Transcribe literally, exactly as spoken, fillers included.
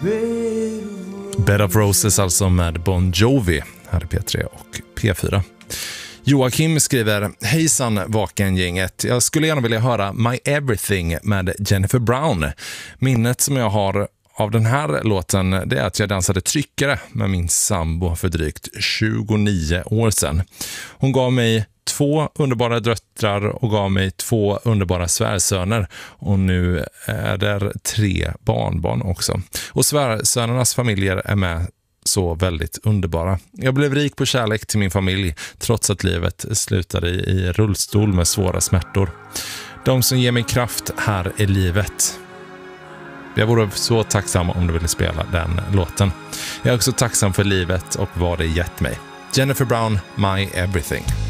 Bed of Roses alltså med Bon Jovi här i P tre och P fyra. Joakim skriver: hejsan Vakengänget, jag skulle gärna vilja höra My Everything med Jennifer Brown. Minnet som jag har av den här låten, det är att jag dansade tryckare med min sambo för drygt tjugonio år sedan. Hon gav mig två underbara döttrar och gav mig två underbara svärsöner, och nu är det tre barnbarn också. Och svärsönernas familjer är med så väldigt underbara. Jag blev rik på kärlek till min familj trots att livet slutade i rullstol med svåra smärtor. De som ger mig kraft här i livet. Jag vore så tacksam om du ville spela den låten. Jag är också tacksam för livet och vad det gett mig. Jennifer Brown, My Everything.